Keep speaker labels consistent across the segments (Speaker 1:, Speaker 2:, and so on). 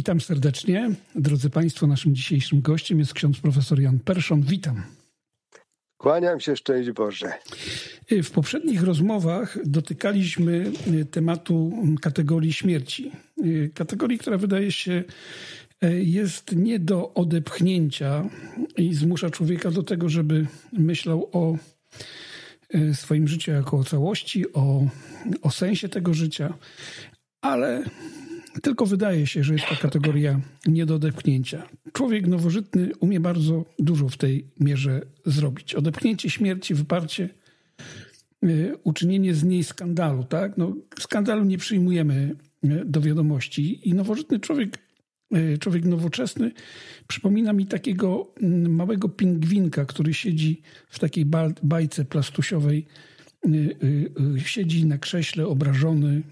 Speaker 1: Witam serdecznie. Drodzy Państwo, naszym dzisiejszym gościem jest ksiądz profesor Jan Perszon. Witam.
Speaker 2: Kłaniam się, szczęść Boże.
Speaker 1: W poprzednich rozmowach dotykaliśmy tematu kategorii śmierci. Kategorii, która wydaje się jest nie do odepchnięcia i zmusza człowieka do tego, żeby myślał o swoim życiu jako o całości, o sensie tego życia, ale tylko wydaje się, że jest to kategoria nie do odepchnięcia. Człowiek nowożytny umie bardzo dużo w tej mierze zrobić. Odepchnięcie śmierci, wyparcie, uczynienie z niej skandalu. Tak? Skandalu nie przyjmujemy do wiadomości i nowożytny człowiek nowoczesny przypomina mi takiego małego pingwinka, który siedzi w takiej bajce plastusiowej, siedzi na krześle obrażony,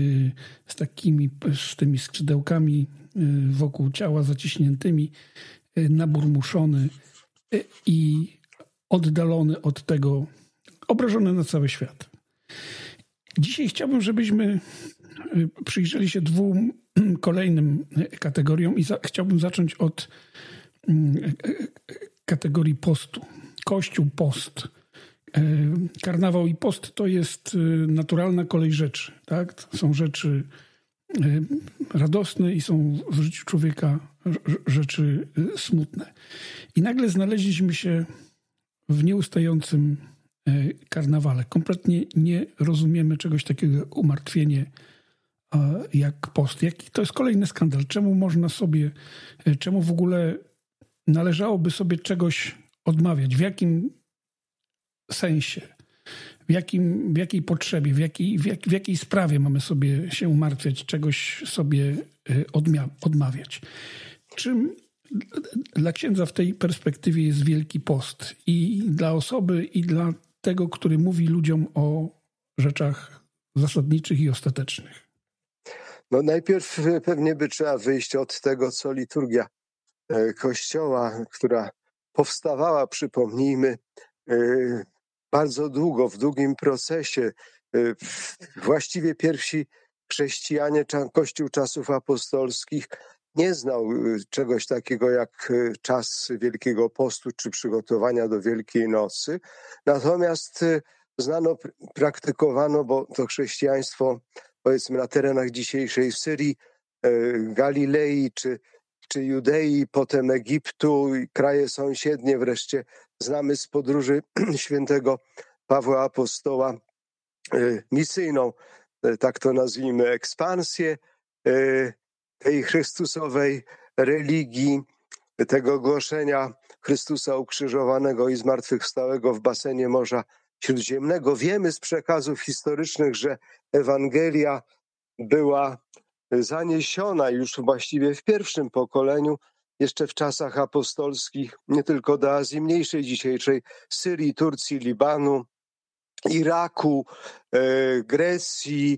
Speaker 1: z tymi skrzydełkami wokół ciała zaciśniętymi, naburmuszony i oddalony od tego, obrażony na cały świat. Dzisiaj chciałbym, żebyśmy przyjrzeli się dwóm kolejnym kategoriom i chciałbym zacząć od kategorii postu. Kościół, post. Karnawał i post to jest naturalna kolej rzeczy. Tak? To są rzeczy radosne i są w życiu człowieka rzeczy smutne. I nagle znaleźliśmy się w nieustającym karnawale. Kompletnie nie rozumiemy czegoś takiego jak umartwienie, jak post. To jest kolejny skandal. Czemu w ogóle należałoby sobie czegoś odmawiać? W jakim sensie? W jakiej potrzebie? W jakiej sprawie mamy sobie się umartwiać, czegoś sobie odmawiać? Czym dla księdza w tej perspektywie jest Wielki Post? I dla osoby, i dla tego, który mówi ludziom o rzeczach zasadniczych i ostatecznych.
Speaker 2: Najpierw pewnie by trzeba wyjść od tego, co liturgia Kościoła, która powstawała, przypomnijmy, bardzo długo, w długim procesie. Właściwie pierwsi chrześcijanie, Kościół czasów apostolskich nie znał czegoś takiego jak czas Wielkiego Postu czy przygotowania do Wielkiej Nocy. Natomiast praktykowano, bo to chrześcijaństwo, powiedzmy, na terenach dzisiejszej Syrii, Galilei czy Judei, potem Egiptu i kraje sąsiednie, wreszcie znamy z podróży świętego Pawła Apostoła misyjną, tak to nazwijmy, ekspansję tej chrystusowej religii, tego głoszenia Chrystusa ukrzyżowanego i zmartwychwstałego w basenie Morza Śródziemnego. Wiemy z przekazów historycznych, że Ewangelia była zaniesiona już właściwie w pierwszym pokoleniu, jeszcze w czasach apostolskich, nie tylko do Azji Mniejszej, dzisiejszej Syrii, Turcji, Libanu, Iraku, Grecji,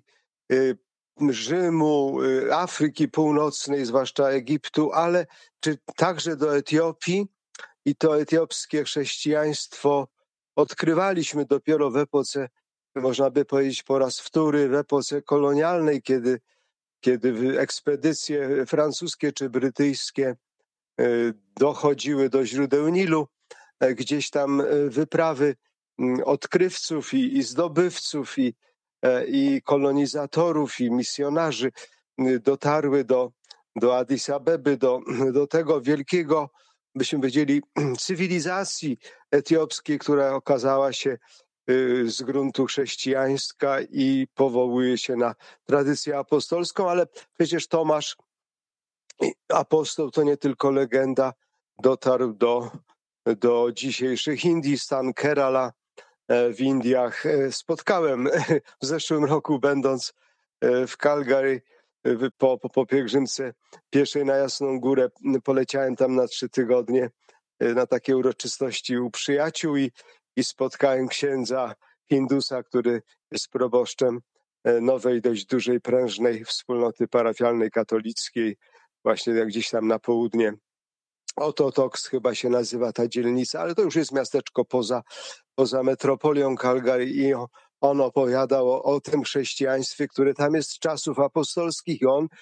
Speaker 2: Rzymu, Afryki Północnej, zwłaszcza Egiptu, ale czy także do Etiopii. I to etiopskie chrześcijaństwo odkrywaliśmy dopiero w epoce, można by powiedzieć po raz wtóry, w epoce kolonialnej, kiedy ekspedycje francuskie czy brytyjskie dochodziły do źródeł Nilu, gdzieś tam wyprawy odkrywców i zdobywców i kolonizatorów i misjonarzy dotarły do Addis Abeby, do tego wielkiego, byśmy powiedzieli, cywilizacji etiopskiej, która okazała się z gruntu chrześcijańska i powołuje się na tradycję apostolską, ale przecież Tomasz, apostoł, to nie tylko legenda, dotarł do dzisiejszych Indii, stan Kerala w Indiach. Spotkałem w zeszłym roku, będąc w Calgary, po pielgrzymce pieszej na Jasną Górę, poleciałem tam na 3 tygodnie na takie uroczystości u przyjaciół i spotkałem księdza Hindusa, który jest proboszczem nowej, dość dużej, prężnej wspólnoty parafialnej katolickiej, właśnie jak gdzieś tam na południe. Ototoks chyba się nazywa ta dzielnica, ale to już jest miasteczko poza metropolią Calgary i on opowiadał o tym chrześcijaństwie, które tam jest z czasów apostolskich i on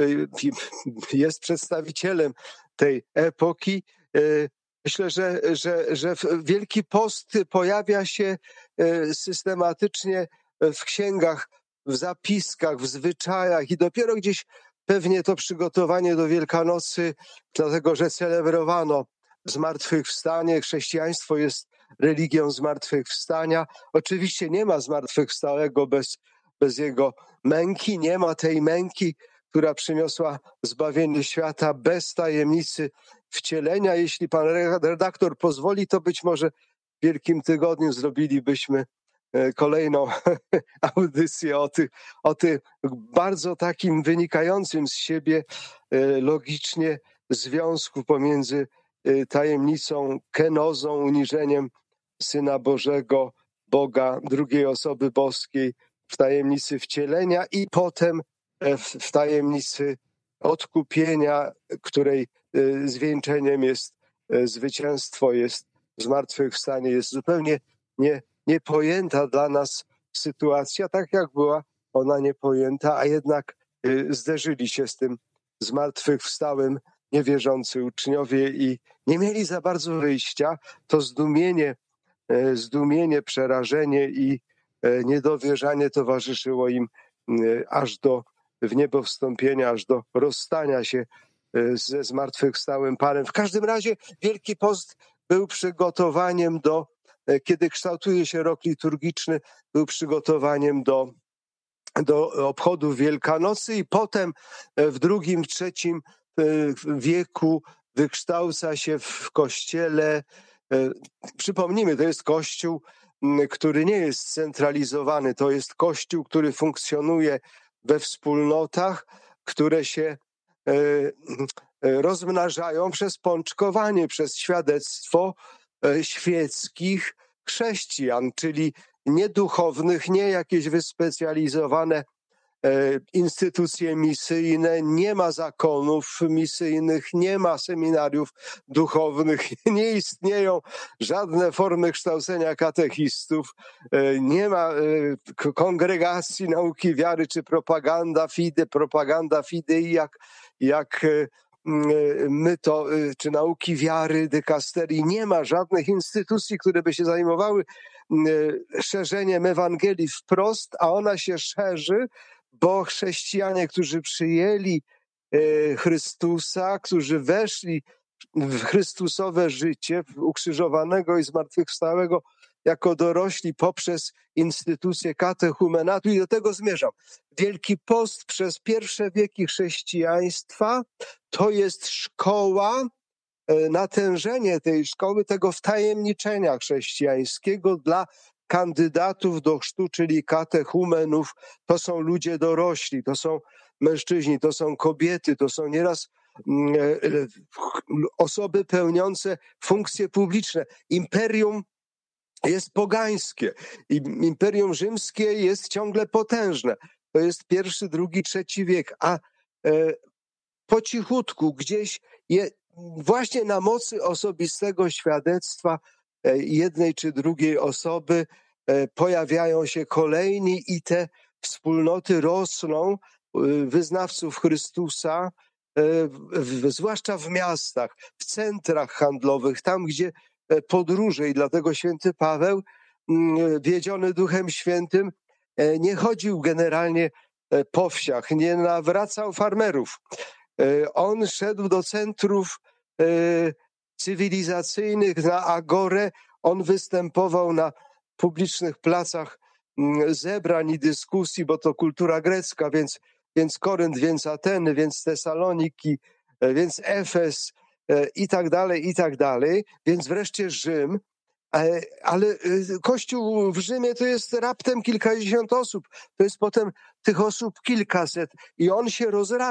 Speaker 2: jest przedstawicielem tej epoki. Myślę, że Wielki Post pojawia się systematycznie w księgach, w zapiskach, w zwyczajach i dopiero gdzieś pewnie to przygotowanie do Wielkanocy, dlatego że celebrowano zmartwychwstanie. Chrześcijaństwo jest religią zmartwychwstania. Oczywiście nie ma zmartwychwstałego bez jego męki, nie ma tej męki, która przyniosła zbawienie świata, bez tajemnicy wcielenia. Jeśli pan redaktor pozwoli, to być może w Wielkim Tygodniu zrobilibyśmy kolejną audycję o tym bardzo takim wynikającym z siebie logicznie związku pomiędzy tajemnicą, kenozą, uniżeniem Syna Bożego, Boga, drugiej osoby boskiej w tajemnicy wcielenia i potem w tajemnicy odkupienia, której zwieńczeniem jest zwycięstwo, jest zmartwychwstanie, jest zupełnie niepojęta dla nas sytuacja, tak jak była ona niepojęta, a jednak zderzyli się z tym zmartwychwstałym niewierzący uczniowie i nie mieli za bardzo wyjścia. To zdumienie, przerażenie i niedowierzanie towarzyszyło im aż do wniebowstąpienia, aż do rozstania się ze zmartwychwstałym Panem. W każdym razie Wielki Post był przygotowaniem kiedy kształtuje się rok liturgiczny, był przygotowaniem do obchodów Wielkanocy i potem w II, III wieku wykształca się w Kościele. Przypomnijmy, to jest Kościół, który nie jest scentralizowany, to jest Kościół, który funkcjonuje we wspólnotach, które się rozmnażają przez pączkowanie, przez świadectwo świeckich chrześcijan, czyli nie duchownych, nie jakieś wyspecjalizowane instytucje misyjne, nie ma zakonów misyjnych, nie ma seminariów duchowych, nie istnieją żadne formy kształcenia katechistów, nie ma kongregacji nauki wiary czy propaganda fidei, jak my to, czy nauki wiary, dykasterii, nie ma żadnych instytucji, które by się zajmowały szerzeniem Ewangelii wprost, a ona się szerzy, bo chrześcijanie, którzy przyjęli Chrystusa, którzy weszli w Chrystusowe życie, ukrzyżowanego i zmartwychwstałego jako dorośli poprzez instytucję katechumenatu i do tego zmierzam. Wielki Post przez pierwsze wieki chrześcijaństwa to jest szkoła, natężenie tej szkoły, tego wtajemniczenia chrześcijańskiego dla kandydatów do chrztu, czyli katechumenów. To są ludzie dorośli, to są mężczyźni, to są kobiety, to są nieraz osoby pełniące funkcje publiczne. Imperium jest pogańskie. Imperium rzymskie jest ciągle potężne. To jest I, II wiek, a po cichutku gdzieś właśnie na mocy osobistego świadectwa jednej czy drugiej osoby pojawiają się kolejni i te wspólnoty rosną, wyznawców Chrystusa, zwłaszcza w miastach, w centrach handlowych, tam gdzie podróże i dlatego święty Paweł, wiedziony Duchem Świętym, nie chodził generalnie po wsiach, nie nawracał farmerów. On szedł do centrów cywilizacyjnych, na agorę, on występował na publicznych placach zebrań i dyskusji, bo to kultura grecka, więc Korynt, więc Ateny, więc Tesaloniki, więc Efes i tak dalej, więc wreszcie Rzym. Ale Kościół w Rzymie to jest raptem kilkadziesiąt osób, to jest potem tych osób kilkaset i on się rozrasta.